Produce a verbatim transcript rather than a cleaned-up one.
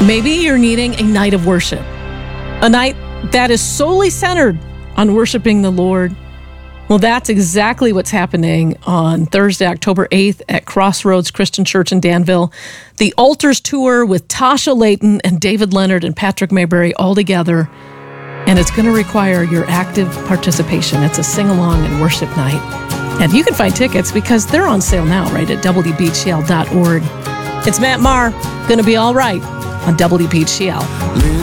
Maybe you're needing a night of worship, a night that is solely centered on worshiping the Lord. Well, that's exactly what's happening on Thursday, October eighth at Crossroads Christian Church in Danville. The Altars Tour with Tasha Layton and David Leonard and Patrick Mayberry all together. And it's going to require your active participation. It's a sing-along and worship night. And you can find tickets because they're on sale now, right, at W B H L dot org. It's Matt Maher, going to be all right on W B H L.